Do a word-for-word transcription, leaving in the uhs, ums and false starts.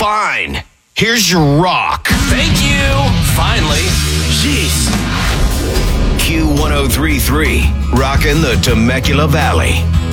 Fine. Here's your rock. Thank you. Finally. Jeez. Q one oh three point three, rockin' the Temecula Valley.